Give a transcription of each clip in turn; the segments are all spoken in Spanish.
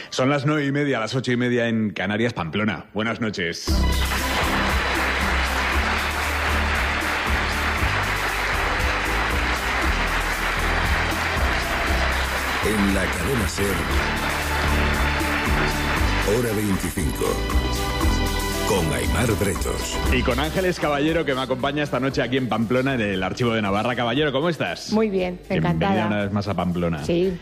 Son las 9:30, las 8:30 en Canarias, Pamplona. Buenas noches. En la cadena SER, hora 25, con Aimar Bretos. Y con Ángeles Caballero, que me acompaña esta noche aquí en Pamplona, en el Archivo de Navarra. Caballero, ¿cómo estás? Muy bien, encantada. Bienvenida una vez más a Pamplona. Sí.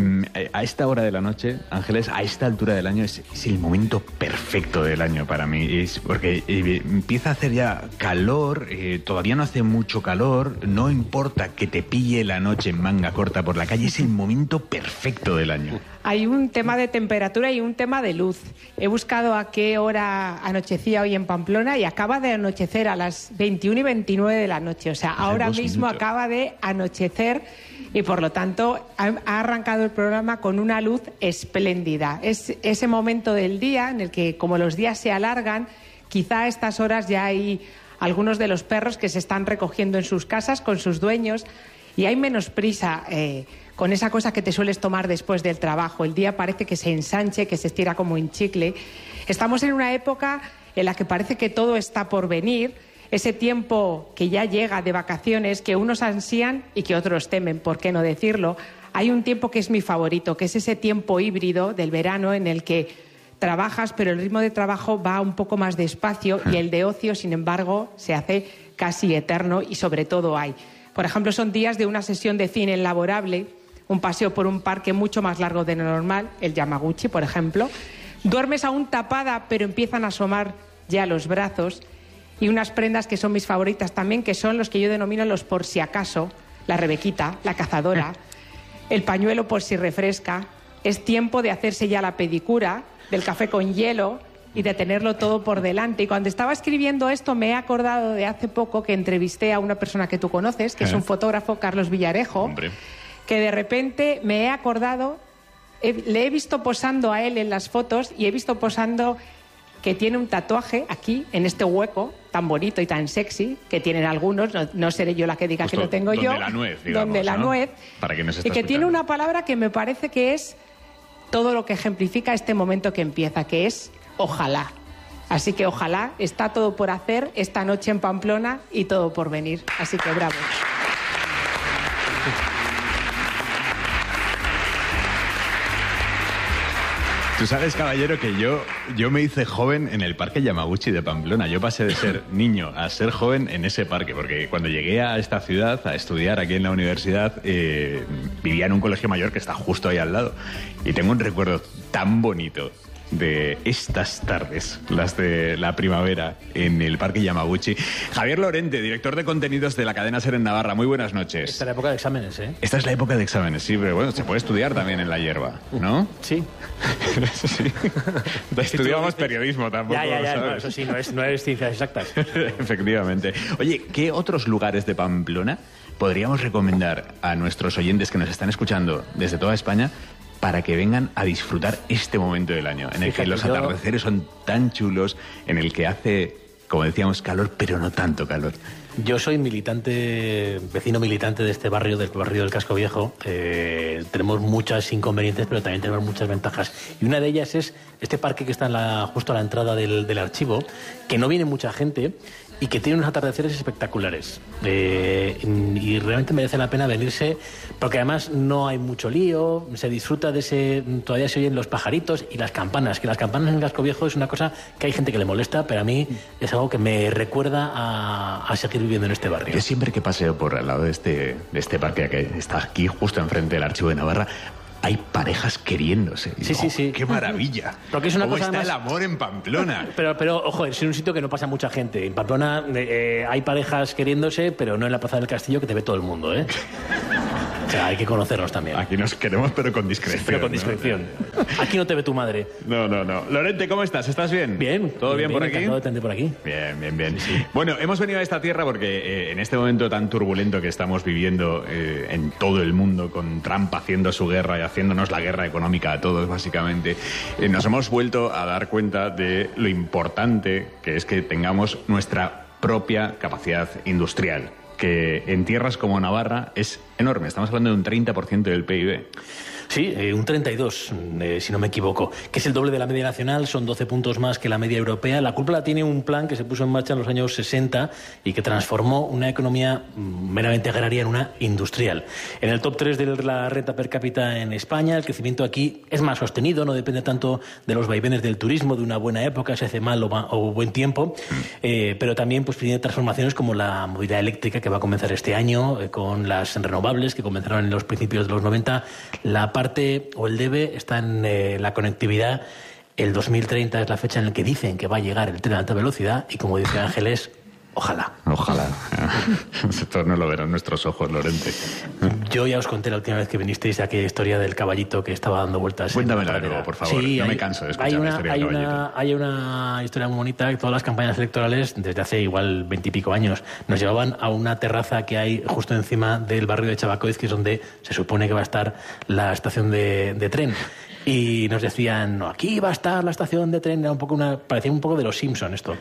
A esta hora de la noche, Ángeles, a esta altura del año, es el momento perfecto del año para mí. Es porque empieza a hacer ya calor, todavía no hace mucho calor, no importa que te pille la noche en manga corta por la calle, es el momento perfecto del año. Hay un tema de temperatura y un tema de luz. He buscado a qué hora anochecía hoy en Pamplona y acaba de anochecer a las 21:29 de la noche. O sea, ahora mismo acaba de anochecer y por lo tanto ha arrancado el programa con una luz espléndida. Es ese momento del día en el que, como los días se alargan, quizá a estas horas ya hay algunos de los perros que se están recogiendo en sus casas con sus dueños y hay menos prisa con esa cosa que te sueles tomar después del trabajo. El día parece que se ensanche, que se estira como un chicle. Estamos en una época en la que parece que todo está por venir, ese tiempo que ya llega de vacaciones, que unos ansían y que otros temen, ¿por qué no decirlo? Hay un tiempo que es mi favorito, que es ese tiempo híbrido del verano en el que trabajas, pero el ritmo de trabajo va un poco más despacio y el de ocio, sin embargo, se hace casi eterno y sobre todo hay. Por ejemplo, son días de una sesión de cine laborable, un paseo por un parque mucho más largo de lo normal, el Yamaguchi, por ejemplo. Duermes aún tapada, pero empiezan a asomar ya los brazos. Y unas prendas que son mis favoritas también, que son los que yo denomino los por si acaso, la rebequita, la cazadora, el pañuelo por si refresca. Es tiempo de hacerse ya la pedicura, del café con hielo y de tenerlo todo por delante. Y cuando estaba escribiendo esto me he acordado de hace poco que entrevisté a una persona que tú conoces, que es un fotógrafo, Carlos Villarejo. Hombre. Que de repente me he acordado, le he visto posando a él en las fotos y he visto posando que tiene un tatuaje aquí, en este hueco tan bonito y tan sexy, que tienen algunos, no seré yo la que diga Justo que lo tengo yo. Donde la nuez, digamos, donde la nuez. Para quien nos está y que escuchando. tiene una palabra que me parece que es todo lo que ejemplifica este momento que empieza, que es ojalá. Así que ojalá, está todo por hacer esta noche en Pamplona y todo por venir. Así que bravo. Tú sabes, caballero, que yo me hice joven en el Parque Yamaguchi de Pamplona. Yo pasé de ser niño a ser joven en ese parque, porque cuando llegué a esta ciudad a estudiar aquí en la universidad, vivía en un colegio mayor que está justo ahí al lado. Y tengo un recuerdo tan bonito de estas tardes, las de la primavera, en el Parque Yamaguchi. Javier Lorente, director de contenidos de la cadena SER en Navarra. Muy buenas noches. Esta es la época de exámenes, ¿eh? Esta es la época de exámenes, sí, pero bueno, se puede estudiar también en la hierba, ¿no? Sí. Sí. Estudiamos periodismo tampoco. Ya, ¿sabes? no, eso sí, no es ciencias exactas. Efectivamente. Oye, ¿qué otros lugares de Pamplona podríamos recomendar a nuestros oyentes que nos están escuchando desde toda España para que vengan a disfrutar este momento del año, en el que los atardeceres son tan chulos, en el que hace, como decíamos, calor, pero no tanto calor? Yo soy vecino militante de este barrio, del barrio del Casco Viejo. Tenemos muchos inconvenientes, pero también tenemos muchas ventajas. Y una de ellas es este parque que está justo a la entrada del archivo, que no viene mucha gente y que tiene unos atardeceres espectaculares. Y realmente merece la pena venirse, porque además no hay mucho lío, se disfruta de ese... Todavía se oyen los pajaritos y las campanas, que las campanas en el Casco Viejo es una cosa que hay gente que le molesta, pero a mí es algo que me recuerda a seguir viviendo en este barrio. Yo siempre que paseo por al lado de este parque que está aquí justo enfrente del Archivo de Navarra, hay parejas queriéndose. Y digo, Sí. ¡qué maravilla! Porque es una ¿Cómo cosa está además... el amor en Pamplona? Pero ojo, es un sitio que no pasa mucha gente. En Pamplona hay parejas queriéndose, pero no en la Plaza del Castillo, que te ve todo el mundo, ¿eh? O sea, hay que conocernos también. Aquí nos queremos, pero con discreción. Pero con discreción. ¿No? Aquí no te ve tu madre. No. Lorente, ¿cómo estás? ¿Estás bien? Bien. ¿Todo bien por aquí? Encantado de tenerte por aquí. Bien. Sí. Bueno, hemos venido a esta tierra porque en este momento tan turbulento que estamos viviendo en todo el mundo, con Trump haciendo su guerra y haciéndonos la guerra económica a todos, básicamente, nos hemos vuelto a dar cuenta de lo importante que es que tengamos nuestra propia capacidad industrial, que en tierras como Navarra es enorme. Estamos hablando de un 30% del PIB. Sí, un 32, si no me equivoco, que es el doble de la media nacional, son 12 puntos más que la media europea. La cúpula tiene un plan que se puso en marcha en los años 60 y que transformó una economía meramente agraria en una industrial. En el top 3 de la renta per cápita en España, el crecimiento aquí es más sostenido, no depende tanto de los vaivenes del turismo, de una buena época, se hace mal o buen tiempo, pero también pues tiene transformaciones como la movilidad eléctrica que va a comenzar este año, con las renovables que comenzaron en los principios de los 90, la parte o el debe está en la conectividad. El 2030 es la fecha en la que dicen que va a llegar el tren de alta velocidad y, como dice Ángeles, ojalá. Ojalá. Esto no lo verán nuestros ojos, Lorente. Yo ya os conté la última vez que vinisteis aquella historia del caballito que estaba dando vueltas. Cuéntamela de nuevo, por favor. Sí, no me canso de escuchar la historia del caballito. Hay una historia muy bonita que todas las campañas electorales, desde hace igual 20 y pico años, nos llevaban a una terraza que hay justo encima del barrio de Chabacois, que es donde se supone que va a estar la estación de tren. Y nos decían, no, aquí va a estar la estación de tren, parecía un poco de los Simpson esto.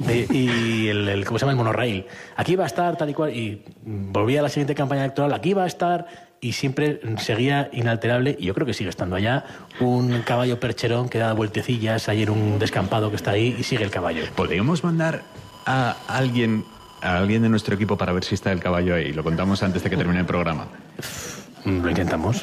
Y ¿cómo se llama? El monorraíl. Aquí va a estar tal y cual. Y volvía a la siguiente campaña electoral, aquí va a estar, y siempre seguía inalterable, y yo creo que sigue estando allá, un caballo percherón que da vueltecillas, ayer un descampado que está ahí, y sigue el caballo. ¿Podríamos mandar a alguien de nuestro equipo para ver si está el caballo ahí? Lo contamos antes de que termine el programa. Lo intentamos.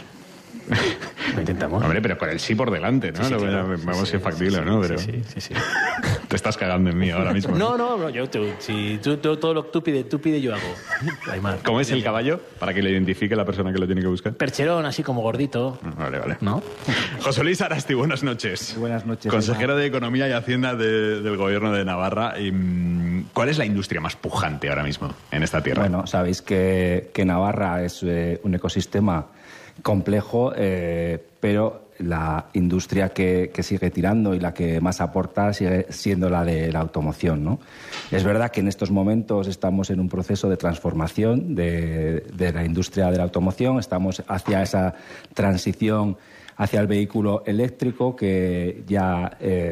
Lo intentamos. Hombre, pero con el sí por delante, ¿no? Sí, claro. Vamos a ser factible, ¿no? Pero... Sí. Te estás cagando en mí ahora mismo. No, yo si tú todo lo que tú pides, yo hago. Aymar. ¿Cómo es el caballo? Para que le identifique la persona que lo tiene que buscar. Percherón, así como gordito. Vale. ¿No? José Luis Arasti, buenas noches. Buenas noches. Consejero de Economía y Hacienda del Gobierno de Navarra. ¿Cuál es la industria más pujante ahora mismo en esta tierra? Bueno, sabéis que Navarra es un ecosistema complejo, pero la industria que sigue tirando y la que más aporta sigue siendo la de la automoción, ¿no? Es verdad que en estos momentos estamos en un proceso de transformación de la industria de la automoción, estamos hacia esa transición hacia el vehículo eléctrico que ya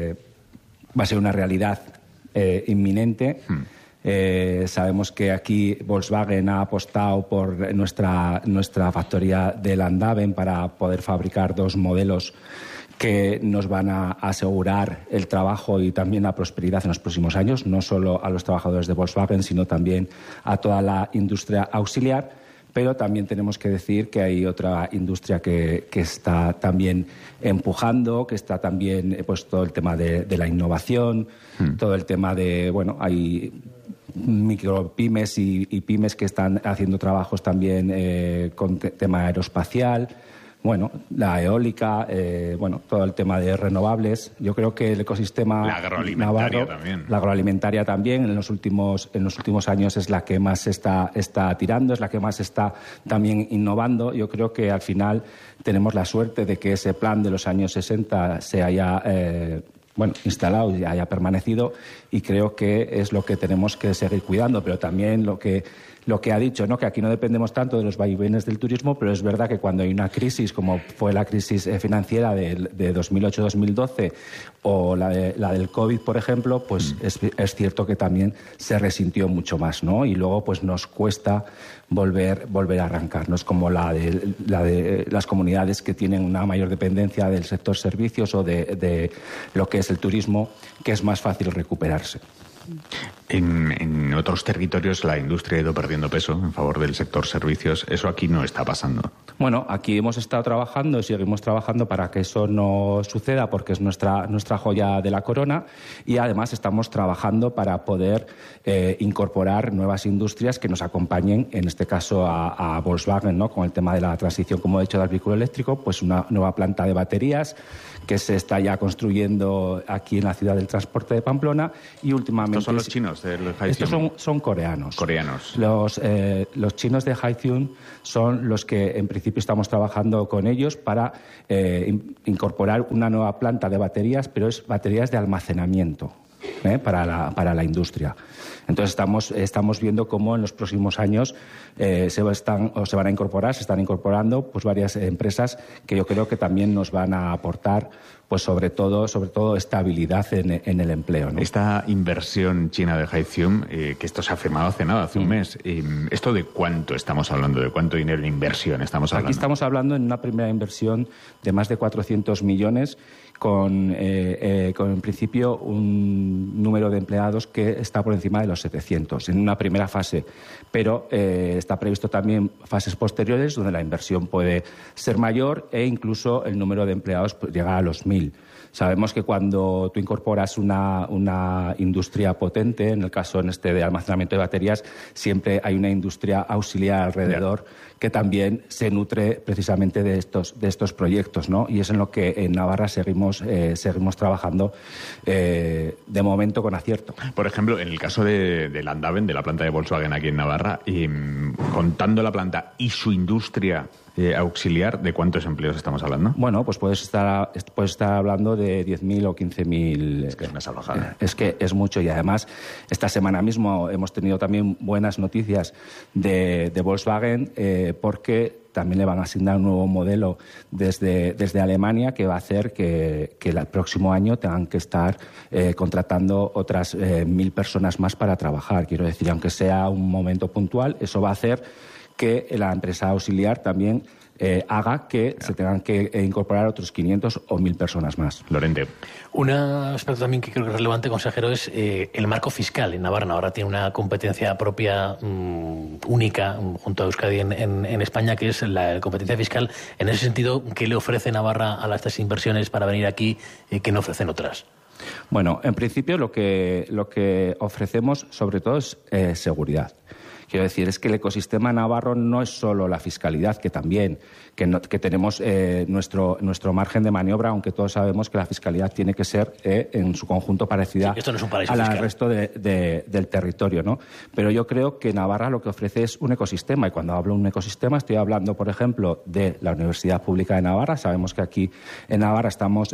va a ser una realidad inminente. Sabemos que aquí Volkswagen ha apostado por nuestra factoría de Landhaven para poder fabricar 2 modelos que nos van a asegurar el trabajo y también la prosperidad en los próximos años, no solo a los trabajadores de Volkswagen, sino también a toda la industria auxiliar. Pero también tenemos que decir que hay otra industria que está también empujando, que está también pues todo el tema de la innovación, todo el tema de, bueno, hay micropymes y pymes que están haciendo trabajos también con tema aeroespacial, bueno, la eólica, todo el tema de renovables. Yo creo que el ecosistema la agroalimentaria navarro, también. La agroalimentaria también en los últimos años es la que más está tirando, es la que más está también innovando. Yo creo que al final tenemos la suerte de que ese plan de los años 60 se haya instalado y haya permanecido, y creo que es lo que tenemos que seguir cuidando, pero también lo que ha dicho, ¿no? Que aquí no dependemos tanto de los vaivenes del turismo, pero es verdad que cuando hay una crisis, como fue la crisis financiera de 2008-2012 o la del COVID, por ejemplo, pues es cierto que también se resintió mucho más, ¿no? Y luego pues nos cuesta volver a arrancarnos, como la de las comunidades que tienen una mayor dependencia del sector servicios o de lo que es el turismo, que es más fácil recuperarse. En otros territorios la industria ha ido perdiendo peso en favor del sector servicios. Eso aquí no está pasando. Bueno, aquí hemos estado trabajando y seguimos trabajando para que eso no suceda, porque es nuestra joya de la corona, y además estamos trabajando para poder incorporar nuevas industrias que nos acompañen, en este caso a Volkswagen, ¿no? Con el tema de la transición, como he dicho, del vehículo eléctrico, pues una nueva planta de baterías que se está ya construyendo aquí en la ciudad del transporte de Pamplona, y últimamente... ¿Estos son los chinos del Hythium? Estos son coreanos. Los chinos de Hythium son los que en principio estamos trabajando con ellos para incorporar una nueva planta de baterías, pero es baterías de almacenamiento. para la industria. Entonces estamos viendo cómo en los próximos años se están incorporando pues varias empresas que yo creo que también nos van a aportar pues sobre todo estabilidad en el empleo, ¿no? Esta inversión china de Haithium, que esto se ha firmado hace nada, hace un mes, ¿esto de cuánto estamos hablando? ¿De cuánto dinero de inversión estamos hablando? Aquí estamos hablando en una primera inversión de más de 400 millones con en principio un número de empleados que está por encima de los 700 en una primera fase, pero está previsto también fases posteriores donde la inversión puede ser mayor e incluso el número de empleados llega a los 1000. Sabemos que cuando tú incorporas una industria potente, en el caso de almacenamiento de baterías, siempre hay una industria auxiliar alrededor que también se nutre precisamente de estos proyectos, ¿no? Y es en lo que en Navarra seguimos trabajando de momento con acierto. Por ejemplo, en el caso de Landaven, de la planta de Volkswagen aquí en Navarra, contando la planta y su industria auxiliar, ¿de cuántos empleos estamos hablando? Bueno, pues puedes estar hablando de 10.000 o 15.000. Es que es una salvajada. Es que es mucho, y además esta semana mismo hemos tenido también buenas noticias de Volkswagen porque también le van a asignar un nuevo modelo desde Alemania que va a hacer que el próximo año tengan que estar contratando otras 1.000 personas más para trabajar. Quiero decir, aunque sea un momento puntual, eso va a hacer que la empresa auxiliar también haga que se tengan que incorporar otros 500 o 1.000 personas más. Lorente. Un aspecto también que creo que es relevante, consejero, es el marco fiscal en Navarra. Navarra tiene una competencia propia única junto a Euskadi en España, que es la competencia fiscal. En ese sentido, ¿qué le ofrece Navarra a estas inversiones para venir aquí que no ofrecen otras? Bueno, en principio lo que ofrecemos sobre todo es seguridad. Quiero decir, es que el ecosistema navarro no es solo la fiscalidad, que también, que tenemos nuestro margen de maniobra, aunque todos sabemos que la fiscalidad tiene que ser en su conjunto parecida esto no es un paraíso al fiscal. Resto del territorio, ¿no? Pero yo creo que Navarra lo que ofrece es un ecosistema, y cuando hablo de un ecosistema estoy hablando, por ejemplo, de la Universidad Pública de Navarra. Sabemos que aquí en Navarra estamos...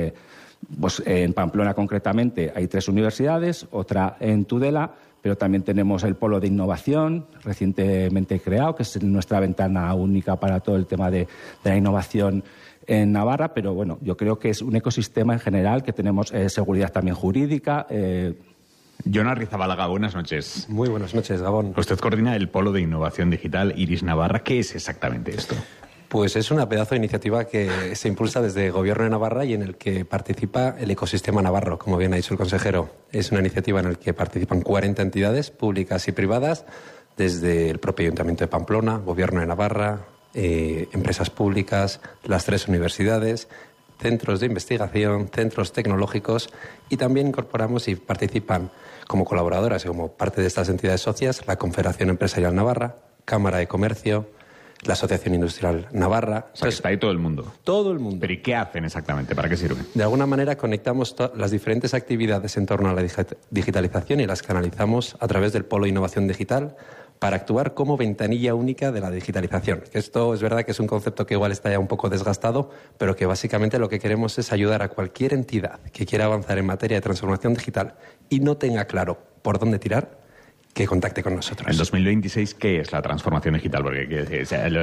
pues en Pamplona concretamente hay 3 universidades, otra en Tudela, pero también tenemos el polo de innovación recientemente creado, que es nuestra ventana única para todo el tema de la innovación en Navarra. Pero bueno, yo creo que es un ecosistema en general, que tenemos seguridad también jurídica. Jon Arrizabalaga, buenas noches. Muy buenas noches, Gabón. Usted coordina el polo de innovación digital Iris Navarra. ¿Qué es exactamente esto? Pues es una pedazo de iniciativa que se impulsa desde el Gobierno de Navarra y en el que participa el ecosistema navarro, como bien ha dicho el consejero. Es una iniciativa en la que participan 40 entidades públicas y privadas, desde el propio Ayuntamiento de Pamplona, Gobierno de Navarra, empresas públicas, las 3 universidades, centros de investigación, centros tecnológicos, y también incorporamos y participan como colaboradoras y como parte de estas entidades socias la Confederación Empresarial Navarra, Cámara de Comercio, la Asociación Industrial Navarra. O sea, que está ahí todo el mundo. Todo el mundo. ¿Pero y qué hacen exactamente? ¿Para qué sirven? De alguna manera conectamos las diferentes actividades en torno a la digitalización y las canalizamos a través del Polo de Innovación Digital para actuar como ventanilla única de la digitalización. Esto es verdad que es un concepto que igual está ya un poco desgastado, pero que básicamente lo que queremos es ayudar a cualquier entidad que quiera avanzar en materia de transformación digital y no tenga claro por dónde tirar, que contacte con nosotros. En 2026, ¿qué es la transformación digital? Porque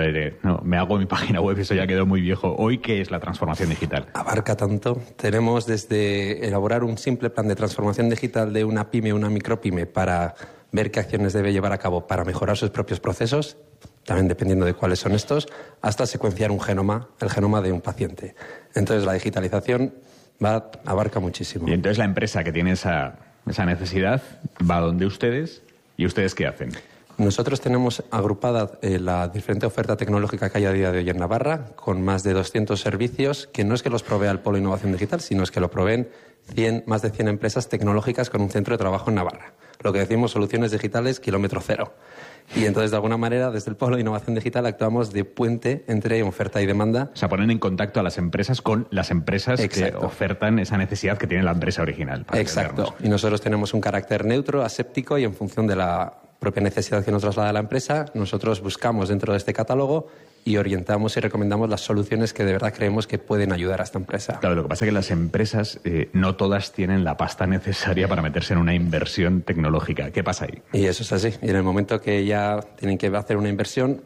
me hago mi página web, eso ya quedó muy viejo. Hoy, ¿qué es la transformación digital? Abarca tanto. Tenemos desde elaborar un simple plan de transformación digital de una pyme, una micropyme, para ver qué acciones debe llevar a cabo para mejorar sus propios procesos, también dependiendo de cuáles son estos, hasta secuenciar un genoma, el genoma de un paciente. Entonces, la digitalización abarca muchísimo. Y entonces la empresa que tiene esa necesidad va donde ustedes. ¿Y ustedes qué hacen? Nosotros tenemos agrupada la diferente oferta tecnológica que hay a día de hoy en Navarra, con más de 200 servicios, que no es que los provea el Polo de Innovación Digital, sino es que lo proveen más de 100 empresas tecnológicas con un centro de trabajo en Navarra. Lo que decimos soluciones digitales kilómetro cero. Y entonces, de alguna manera, desde el Polo de Innovación Digital actuamos de puente entre oferta y demanda. O sea, ponen en contacto a las empresas con las empresas Exacto. que ofertan esa necesidad que tiene la empresa original. Exacto. Y nosotros tenemos un carácter neutro, aséptico y en función de la propia necesidad que nos traslada la empresa, nosotros buscamos dentro de este catálogo y orientamos y recomendamos las soluciones que de verdad creemos que pueden ayudar a esta empresa. Claro, lo que pasa es que las empresas no todas tienen la pasta necesaria para meterse en una inversión tecnológica. ¿Qué pasa ahí? Y eso es así. Y en el momento que ya tienen que hacer una inversión,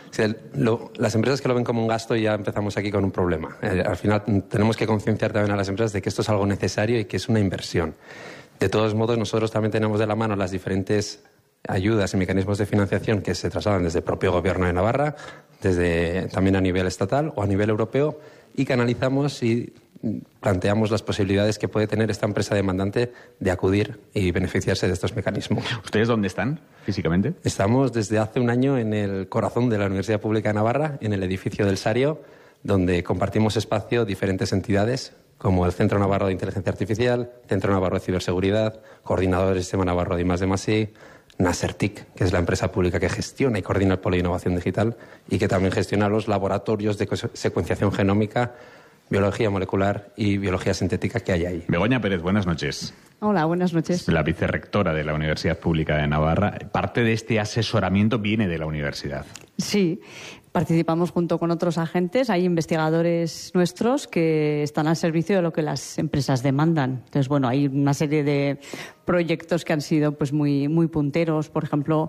las empresas que lo ven como un gasto, ya empezamos aquí con un problema. Al final tenemos que concienciar también a las empresas de que esto es algo necesario y que es una inversión. De todos modos, nosotros también tenemos de la mano las diferentes ayudas y mecanismos de financiación que se trasladan desde el propio Gobierno de Navarra, desde también a nivel estatal o a nivel europeo, y que analizamos y planteamos las posibilidades que puede tener esta empresa demandante de acudir y beneficiarse de estos mecanismos. ¿Ustedes dónde están físicamente? Estamos desde hace un año en el corazón de la Universidad Pública de Navarra, en el edificio del Sario, donde compartimos espacio diferentes entidades, como el Centro Navarro de Inteligencia Artificial, Centro Navarro de Ciberseguridad, Coordinador del Sistema Navarro de I+D+I, Nasertic, que es la empresa pública que gestiona y coordina el Polo de Innovación Digital y que también gestiona los laboratorios de secuenciación genómica, biología molecular y biología sintética que hay ahí. Begoña Pérez, buenas noches. Hola, buenas noches. La vicerrectora de la Universidad Pública de Navarra. Parte de este asesoramiento viene de la universidad. Sí, participamos junto con otros agentes. Hay investigadores nuestros que están al servicio de lo que las empresas demandan. Entonces, bueno, hay una serie de proyectos que han sido pues muy punteros. Por ejemplo,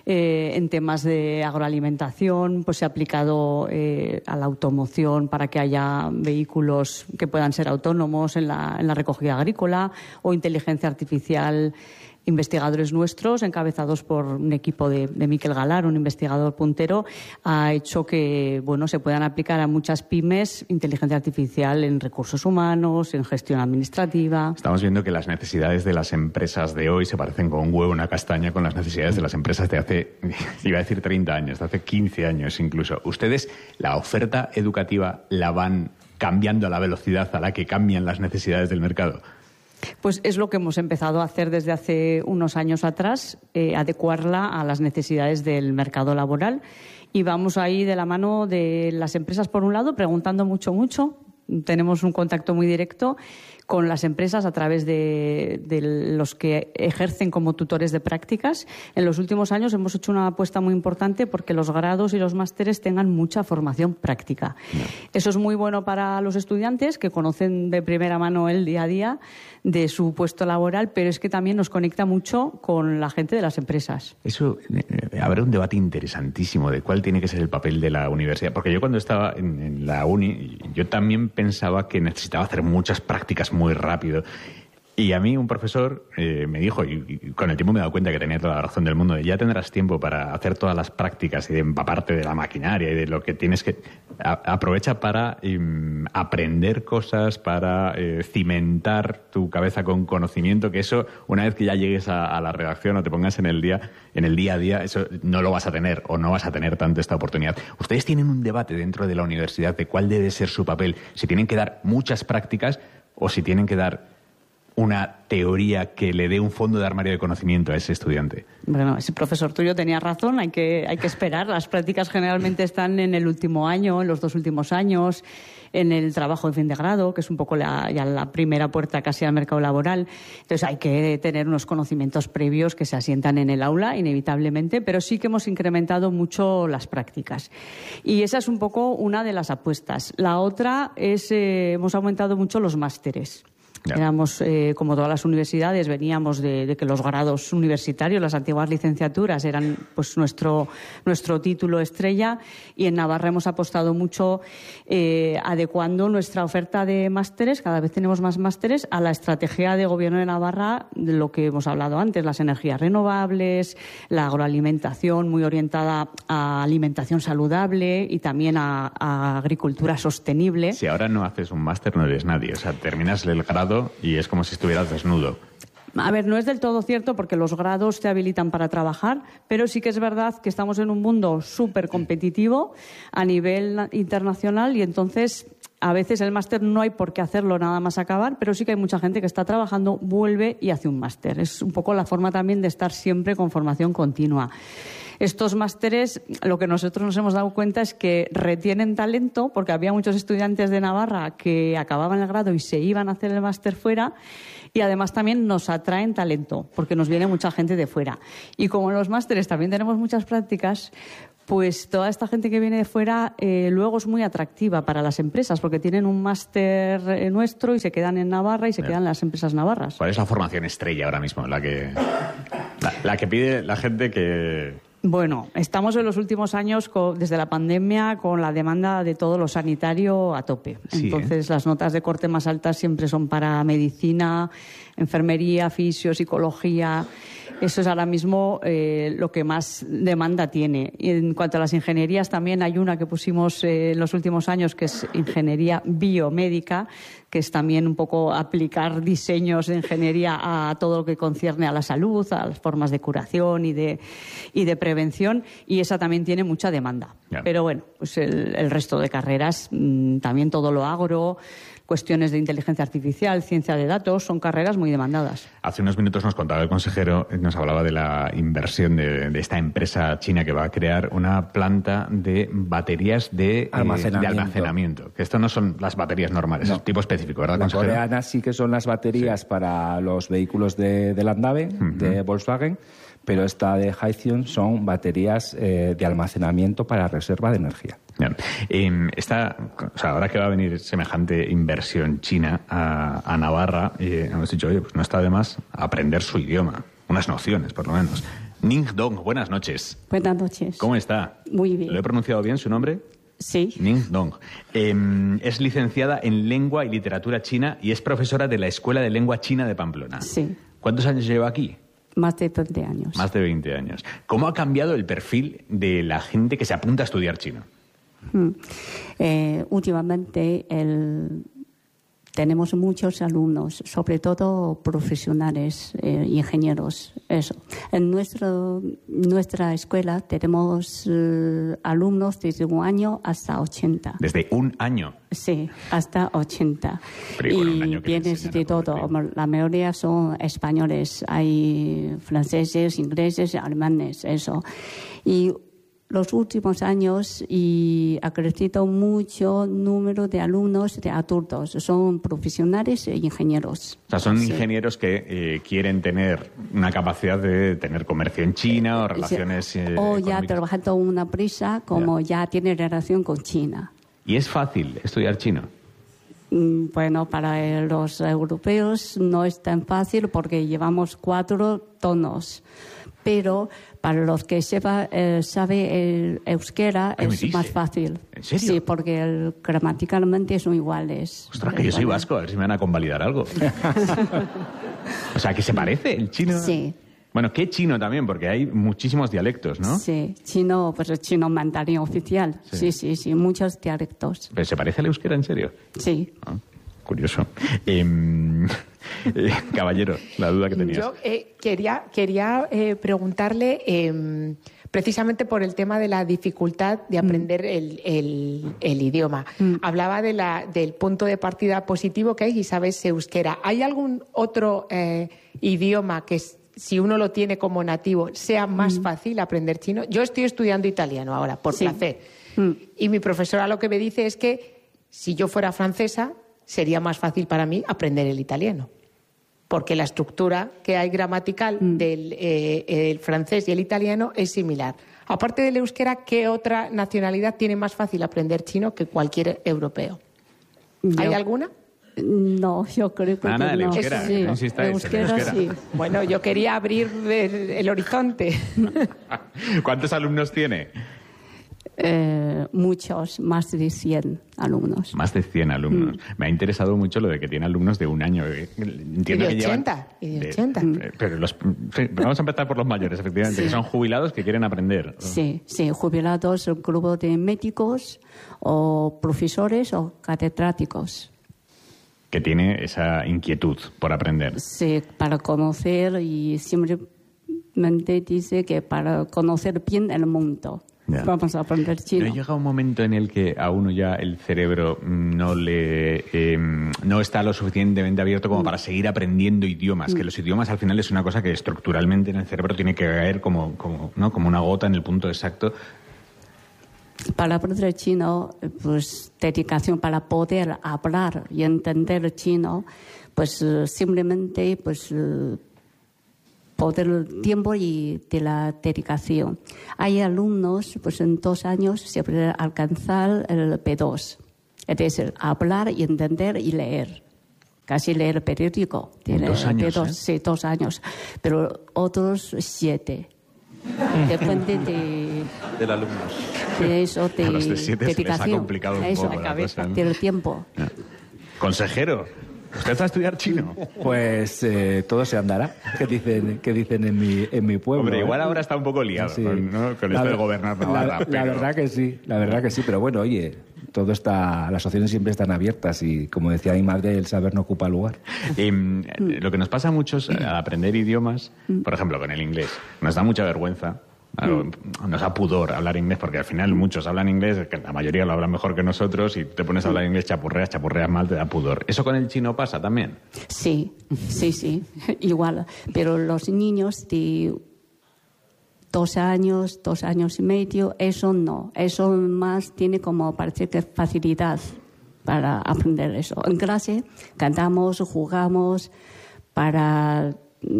en temas de agroalimentación, pues se ha aplicado a la automoción para que haya vehículos que puedan ser autónomos en la recogida agrícola, o inteligencia artificial. Investigadores nuestros, encabezados por un equipo de Miquel Galar, un investigador puntero, ha hecho que se puedan aplicar a muchas pymes inteligencia artificial en recursos humanos, en gestión administrativa. Estamos viendo que las necesidades de las empresas de hoy se parecen con un huevo a una castaña con las necesidades de las empresas de hace, iba a decir 30 años, de hace 15 años incluso. ¿Ustedes la oferta educativa la van cambiando a la velocidad a la que cambian las necesidades del mercado? Pues es lo que hemos empezado a hacer desde hace unos años atrás, adecuarla a las necesidades del mercado laboral. Y vamos ahí de la mano de las empresas, por un lado, preguntando mucho. Tenemos un contacto muy directo con las empresas a través de los que ejercen como tutores de prácticas. En los últimos años hemos hecho una apuesta muy importante porque los grados y los másteres tengan mucha formación práctica. Eso es muy bueno para los estudiantes, que conocen de primera mano el día a día de su puesto laboral, pero es que también nos conecta mucho con la gente de las empresas. Eso, habrá un debate interesantísimo de cuál tiene que ser el papel de la universidad. Porque yo cuando estaba en la uni, yo también pensaba que necesitaba hacer muchas prácticas muy rápido. Y a mí un profesor me dijo, y con el tiempo me he dado cuenta que tenía toda la razón del mundo, de ya tendrás tiempo para hacer todas las prácticas y de empaparte de la maquinaria y de lo que tienes que... Aprovecha para aprender cosas, para cimentar tu cabeza con conocimiento, que eso, una vez que ya llegues a la redacción o te pongas en el día a día, eso no lo vas a tener o no vas a tener tanto esta oportunidad. Ustedes tienen un debate dentro de la universidad de cuál debe ser su papel, si tienen que dar muchas prácticas o si tienen que dar una teoría que le dé un fondo de armario de conocimiento a ese estudiante. Bueno, ese profesor tuyo tenía razón, hay que esperar. Las prácticas generalmente están en el último año, en los 2 últimos años, en el trabajo de fin de grado, que es un poco ya la primera puerta casi al mercado laboral. Entonces hay que tener unos conocimientos previos que se asientan en el aula, inevitablemente, pero sí que hemos incrementado mucho las prácticas. Y esa es un poco una de las apuestas. La otra es, hemos aumentado mucho los másteres. Ya. Éramos, como todas las universidades, veníamos de que los grados universitarios, las antiguas licenciaturas, eran pues nuestro título estrella, y en Navarra hemos apostado mucho adecuando nuestra oferta de másteres, cada vez tenemos más másteres, a la estrategia de Gobierno de Navarra, de lo que hemos hablado antes, las energías renovables, la agroalimentación muy orientada a alimentación saludable y también a agricultura sostenible. Si ahora no haces un máster no eres nadie, o sea, terminas el grado y es como si estuvieras desnudo. A ver, no es del todo cierto porque los grados te habilitan para trabajar, pero sí que es verdad que estamos en un mundo súper competitivo a nivel internacional y entonces a veces el máster no hay por qué hacerlo nada más acabar, pero sí que hay mucha gente que está trabajando, vuelve y hace un máster. Es un poco la forma también de estar siempre con formación continua. Estos másteres, lo que nosotros nos hemos dado cuenta es que retienen talento, porque había muchos estudiantes de Navarra que acababan el grado y se iban a hacer el máster fuera, y además también nos atraen talento, porque nos viene mucha gente de fuera. Y como en los másteres también tenemos muchas prácticas, pues toda esta gente que viene de fuera luego es muy atractiva para las empresas, porque tienen un máster nuestro y se quedan en Navarra y se quedan en las empresas navarras. ¿Cuál es la formación estrella ahora mismo? La que pide la gente que... Bueno, estamos en los últimos años, desde la pandemia, con la demanda de todo lo sanitario a tope. Sí, Entonces, las notas de corte más altas siempre son para medicina, enfermería, fisio, psicología. Eso es ahora mismo lo que más demanda tiene. Y en cuanto a las ingenierías, también hay una que pusimos en los últimos años, que es ingeniería biomédica, que es también un poco aplicar diseños de ingeniería a todo lo que concierne a la salud, a las formas de curación y de prevención, y esa también tiene mucha demanda. Yeah. Pero bueno, pues el resto de carreras, también todo lo agro, cuestiones de inteligencia artificial, ciencia de datos, son carreras muy demandadas. Hace unos minutos nos contaba el consejero, nos hablaba de la inversión de esta empresa china que va a crear una planta de baterías de almacenamiento. Que esto no son las baterías normales, No. es tipo específico, ¿verdad, Las consejero? coreanas sí que son las baterías para los vehículos de Landave, de Volkswagen, pero esta de Hythion son baterías de almacenamiento para reserva de energía. Bien. Ahora que va a venir semejante inversión china a Navarra, hemos dicho, oye, pues no está de más aprender su idioma, unas nociones por lo menos. Ning Dong, buenas noches. Buenas noches. ¿Cómo está? Muy bien. ¿Lo he pronunciado bien su nombre? Sí. Ning Dong. Es licenciada en Lengua y Literatura China y es profesora de la Escuela de Lengua China de Pamplona. Sí. ¿Cuántos años lleva aquí? Más de 20 años. Más de 20 años. ¿Cómo ha cambiado el perfil de la gente que se apunta a estudiar chino? Últimamente tenemos muchos alumnos, sobre todo profesionales, ingenieros. Eso. En nuestra escuela tenemos alumnos desde 1 año hasta 80. ¿Desde 1 año? Sí, hasta 80. Pero con un año Y que le vienes enseñan de a todo. convertir. La mayoría son españoles. Hay franceses, ingleses, alemanes, eso. Y los últimos años ha crecido mucho número de alumnos de adultos. Son profesionales e ingenieros. O sea, son Sí. ingenieros que quieren tener una capacidad de tener comercio en China o relaciones o ya económicas. trabajando en una empresa como ya tiene relación con China. ¿Y es fácil estudiar chino? Bueno, para los europeos no es tan fácil porque llevamos 4 tonos. Pero para los que sabe el euskera ¿Qué me es dice? más fácil. ¿En serio? Sí, porque gramaticalmente son iguales. Ostras, que yo soy vasco, a ver si me van a convalidar algo. O sea, que se parece el chino. Sí. Bueno, ¿qué chino también? Porque hay muchísimos dialectos, ¿no? Sí, chino, pues el chino mandarín oficial. Sí, muchos dialectos. ¿Pero se parece al euskera, en serio? Sí. Ah, curioso. Caballero, la duda que tenías. Yo quería preguntarle precisamente por el tema de la dificultad de aprender el idioma. Hablaba del punto de partida positivo que hay y sabes euskera. ¿Hay algún otro idioma que si uno lo tiene como nativo sea más fácil aprender chino? Yo estoy estudiando italiano ahora, por placer. Y mi profesora lo que me dice es que si yo fuera francesa sería más fácil para mí aprender el italiano. Porque la estructura que hay gramatical del el francés y el italiano es similar. Aparte del euskera, ¿qué otra nacionalidad tiene más fácil aprender chino que cualquier europeo? ¿Hay alguna? No, yo creo que Nada, el no. euskera, Sí, no insistáis, el euskera euskera. sí. Bueno, yo quería abrir el horizonte. ¿Cuántos alumnos tiene? Muchos, más de 100 alumnos. Más de 100 alumnos. Me ha interesado mucho lo de que tiene alumnos de 1 año. Entiendo Y de que llevan 80, y de 80. Pero vamos a empezar por los mayores, efectivamente, Sí. que son jubilados que quieren aprender. Sí, jubilados, un grupo de médicos o profesores o catedráticos. Que tiene esa inquietud por aprender. Sí, para conocer y simplemente dice que para conocer bien el mundo. Ya. Vamos a aprender chino. ¿No llega un momento en el que a uno ya el cerebro no está lo suficientemente abierto como para seguir aprendiendo idiomas? Que los idiomas al final es una cosa que estructuralmente en el cerebro tiene que caer como una gota en el punto exacto. Para aprender chino, pues dedicación para poder hablar y entender chino, pues simplemente pues poder el tiempo y de la dedicación. Hay alumnos, pues en 2 años se puede alcanzar el B2, es decir, hablar y entender y leer. Casi leer el periódico. ¿En 2 años? B2, sí, 2 años. Pero otros 7. Depende del alumno. De eso, de A los de 7 se les ha complicado un eso, poco la cosa, ¿no? del tiempo. Consejero, ¿usted va a estudiar chino? Pues todo se andará, que dicen en mi pueblo. Hombre, igual ahora está un poco liado, Sí. ¿no? Con esto de gobernar Navarra. La verdad que sí, pero bueno, oye, las opciones siempre están abiertas y, como decía mi madre, el saber no ocupa lugar. Lo que nos pasa a muchos al aprender idiomas, por ejemplo, con el inglés, nos da mucha vergüenza. Nos da pudor hablar inglés porque al final muchos hablan inglés, que la mayoría lo hablan mejor que nosotros, y te pones a hablar inglés, chapurreas mal, te da pudor. ¿Eso con el chino pasa también? Sí, igual. Pero los niños de 2 años, 2 años y medio, eso no. Eso más tiene como parece que facilidad para aprender eso. En clase cantamos, jugamos, para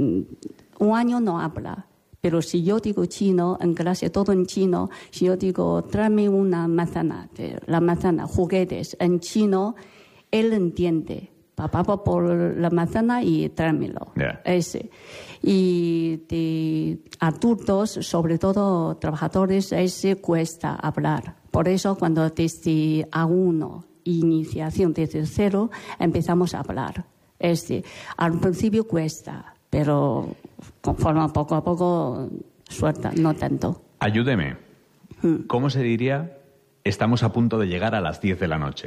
1 año no habla. Pero si yo digo chino, en clase todo en chino, si yo digo, tráeme una manzana, la manzana, juguetes, en chino, él entiende. Papá va por la manzana y tráemelo. Yeah. Ese. Y de adultos, sobre todo trabajadores, ese cuesta hablar. Por eso cuando desde A1, iniciación desde 0, empezamos a hablar. Al principio cuesta, pero conforme poco a poco suelta, no tanto. Ayúdeme. ¿Cómo se diría estamos a punto de llegar a las 10 de la noche?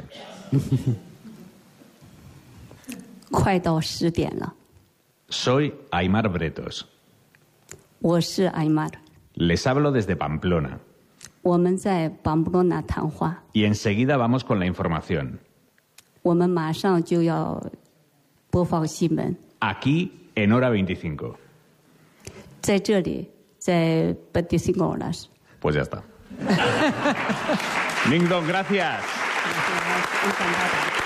快到10点了。 Soy Aimar Bretos. 我是艾玛， Les hablo desde Pamplona. 我们在邦布罗纳谈话， Y enseguida vamos con la información. 我们马上就要播放新闻。 Aquí en Hora 25. 在这里，在 25 horas。 Pues ya está. Ning Dong, gracias. Encantada.